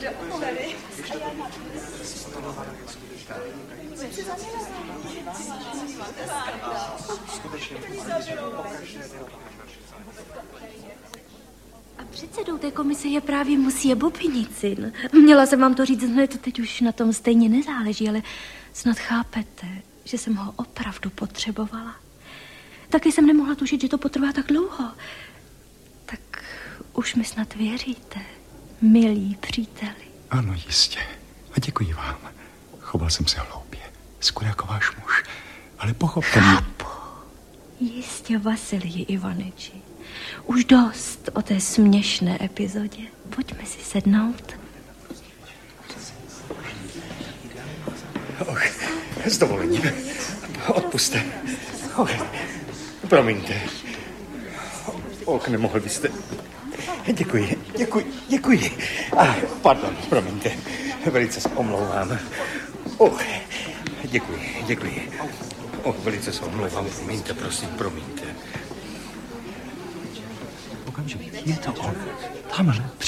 A předsedou té komise je právě Monsieur Bobinicin. Měla jsem vám to říct hned, teď už na tom stejně nezáleží, ale snad chápete, že jsem ho opravdu potřebovala. Taky jsem nemohla tušit, že to potrvá tak dlouho. Tak už mi snad věříte, milí příteli. Ano, jistě. A děkuji vám. Choval jsem se hloupě, skoro jako váš muž. Ale pochopte mě. Chápu. Jistě, Vasiliji Ivaniči. Už dost o té směšné epizodě. Pojďme si sednout. S dovolením. Odpuste. Promiňte. Nemohl byste... Děkuji. Pardon, promiňte. Velice se omlouvám. Děkuji. Velice se omlouvám. Promiňte, prosím, promiňte. Okamžik, je to on. Tamhle,